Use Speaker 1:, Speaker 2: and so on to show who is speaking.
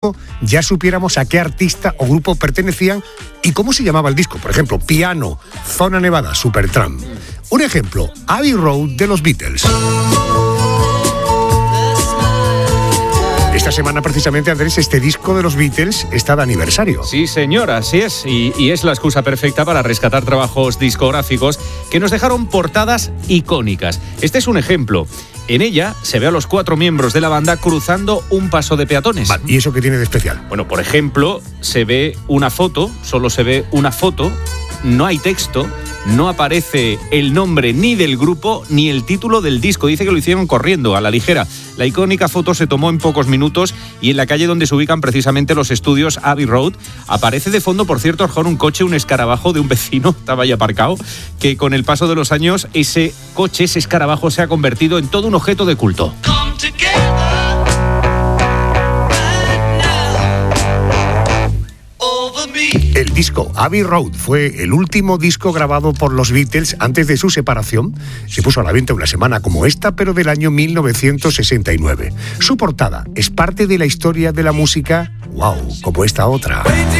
Speaker 1: ya supiéramos a qué artista o grupo pertenecían y cómo se llamaba el disco. Por ejemplo, Piano, Zona Nevada, Supertramp. Un ejemplo, Abbey Road de los Beatles. Esta semana, precisamente, Andrés, este disco de los Beatles está de aniversario.
Speaker 2: Sí, señor, así es. Y es la excusa perfecta para rescatar trabajos discográficos que nos dejaron portadas icónicas. Este es un ejemplo. En ella se ve a los 4 miembros de la banda cruzando un paso de peatones.
Speaker 1: Vale, ¿y eso qué tiene de especial?
Speaker 2: Bueno, por ejemplo, se ve una foto, solo se ve una foto, no hay texto, no aparece el nombre ni del grupo ni el título del disco. Dice que lo hicieron corriendo, a la ligera. La icónica foto se tomó en pocos minutos y en la calle donde se ubican precisamente los estudios Abbey Road aparece de fondo, por cierto, un coche, un escarabajo de un vecino, estaba ahí aparcado, que con el paso de los años ese coche, ese escarabajo se ha convertido en todo un objeto de culto.
Speaker 1: El disco Abbey Road fue el último disco grabado por los Beatles antes de su separación. Se puso a la venta una semana como esta, pero del año 1969. Su portada es parte de la historia de la música, wow, como esta otra.